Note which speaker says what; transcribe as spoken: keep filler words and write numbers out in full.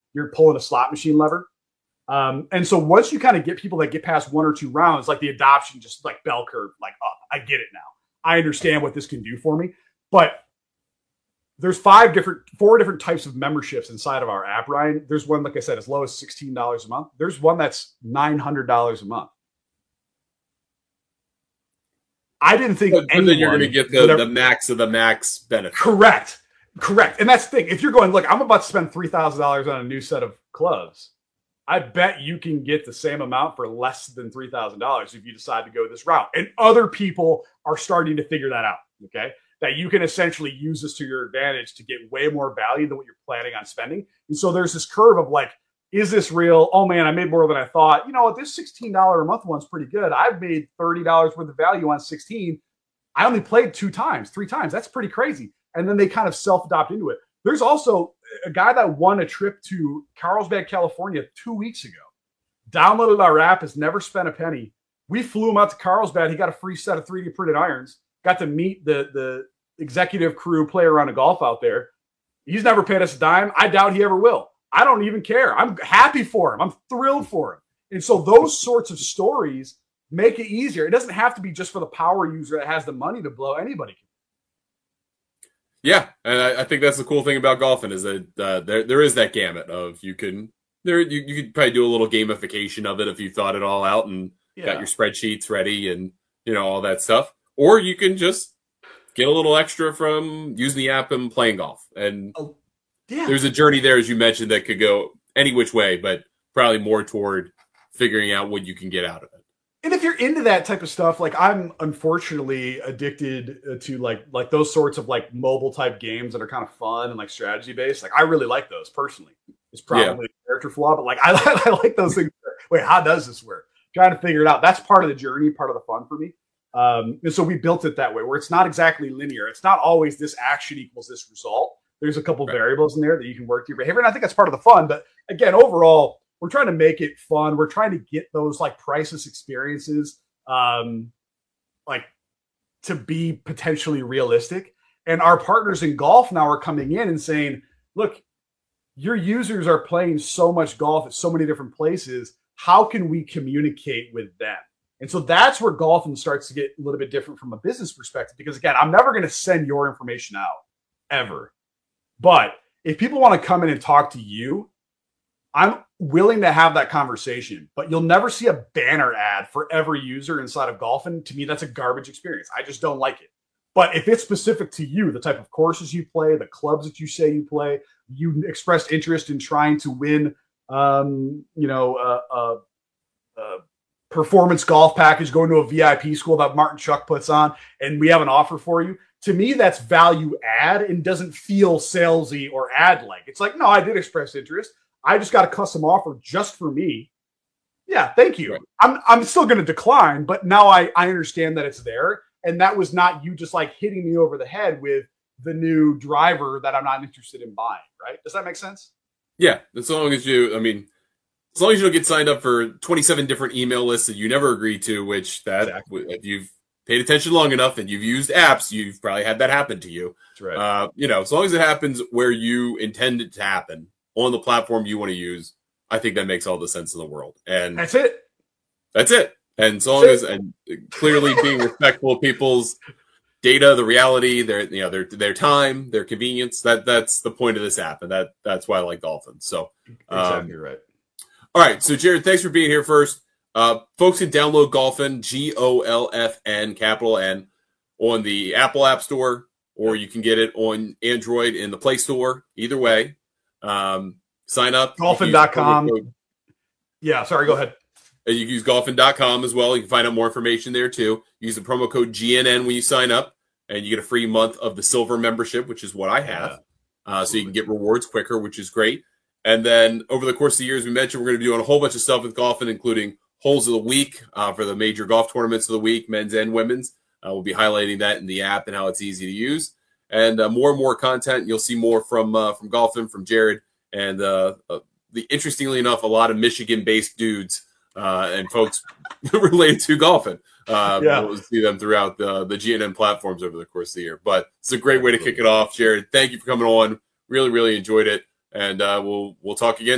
Speaker 1: you're pulling a slot machine lever. Um, and so once you kind of get people that get past one or two rounds, like the adoption, just like bell curve, like up, I get it now. I understand what this can do for me. But there's five different, four different types of memberships inside of our app, Ryan. There's one, like I said, as low as sixteen dollars a month. There's one that's nine hundred dollars a month. I didn't think
Speaker 2: but, but then you're going to get the, ever, the max of the max benefit.
Speaker 1: Correct. Correct. And that's the thing. If you're going, look, I'm about to spend three thousand dollars on a new set of clubs. I bet you can get the same amount for less than three thousand dollars if you decide to go this route. And other people are starting to figure that out, okay? That you can essentially use this to your advantage to get way more value than what you're planning on spending. And so there's this curve of like, is this real? Oh man, I made more than I thought. You know what? This sixteen dollars a month one's pretty good. I've made thirty dollars worth of value on sixteen. I only played two times, three times. That's pretty crazy. And then they kind of self-adopt into it. There's also a guy that won a trip to Carlsbad, California two weeks ago. Downloaded our app, has never spent a penny. We flew him out to Carlsbad. He got a free set of three D printed irons. Got to meet the, the executive crew, play around a golf out there. He's never paid us a dime. I doubt he ever will. I don't even care. I'm happy for him. I'm thrilled for him. And so those sorts of stories make it easier. It doesn't have to be just for the power user that has the money to blow. Anybody can.
Speaker 2: Yeah, and I, I think that's the cool thing about golfing is that uh, there there is that gamut of you can there you, you could probably do a little gamification of it if you thought it all out and yeah. got your spreadsheets ready and you know all that stuff, or you can just get a little extra from using the app and playing golf. And oh, yeah. there's a journey there, as you mentioned, that could go any which way, but probably more toward figuring out what you can get out of it.
Speaker 1: And if you're into that type of stuff, like I'm unfortunately addicted to like like those sorts of like mobile type games that are kind of fun and like strategy based. Like I really like those personally. It's probably yeah. a character flaw, but like I, I like those things. Wait, how does this work? Trying to figure it out. That's part of the journey, part of the fun for me. Um, and so we built it that way, where it's not exactly linear. It's not always this action equals this result. There's a couple right. variables in there that you can work through your behavior, and I think that's part of the fun. But again, overall, we're trying to make it fun. We're trying to get those like priceless experiences, um, like to be potentially realistic. And our partners in golf now are coming in and saying, look, your users are playing so much golf at so many different places. How can we communicate with them? And so that's where golfing starts to get a little bit different from a business perspective, because again, I'm never going to send your information out ever. But if people want to come in and talk to you, I'm willing to have that conversation, but you'll never see a banner ad for every user inside of golfing. To me, that's a garbage experience. I just don't like it. But if it's specific to you, the type of courses you play, the clubs that you say you play, you expressed interest in trying to win, um, you know, a, a, a performance golf package, going to a V I P school that Martin Chuck puts on, and we have an offer for you. To me, that's value add and doesn't feel salesy or ad-like. It's like, no, I did express interest. I just got a custom offer just for me. Yeah, thank you. Right. I'm I'm still going to decline, but now I, I understand that it's there. And that was not you just like hitting me over the head with the new driver that I'm not interested in buying, right? Does that make sense?
Speaker 2: Yeah, as long as you, I mean, as long as you don't get signed up for twenty-seven different email lists that you never agreed to, which that exactly. if you've paid attention long enough and you've used apps, you've probably had that happen to you.
Speaker 1: That's right.
Speaker 2: Uh, you know, as long as it happens where you intend it to happen, on the platform you want to use, I think that makes all the sense in the world. And
Speaker 1: that's it.
Speaker 2: That's it. And as long as, and clearly being respectful of people's data, the reality, their, you know, their, their time, their convenience, that that's the point of this app. And that, that's why I like Golfin. So, um,
Speaker 1: exactly right.
Speaker 2: All right. So Jared, thanks for being here first. Uh, folks can download Golfin, G O L F N, capital N, on the Apple App Store, or you can get it on Android in the Play Store. Either way. Um, sign up.
Speaker 1: Golfin dot com. Yeah, sorry, go ahead.
Speaker 2: You can use golfin dot com as well. You can find out more information there too. Use the promo code G N N when you sign up, and you get a free month of the silver membership, which is what I have. Yeah. Uh, so you can get rewards quicker, which is great. And then over the course of the years, we mentioned we're going to be doing a whole bunch of stuff with Golfin, including holes of the week uh, for the major golf tournaments of the week, men's and women's. Uh, we'll be highlighting that in the app and how it's easy to use. And uh, more and more content. You'll see more from uh, from Golfin, from Jared, and uh, uh, the interestingly enough, a lot of Michigan-based dudes uh, and folks related to Golfin. Uh, yeah. We'll see them throughout the the G N N platforms over the course of the year. But it's a great way to kick it off, Jared. Thank you for coming on. Really, really enjoyed it, and uh, we'll we'll talk again.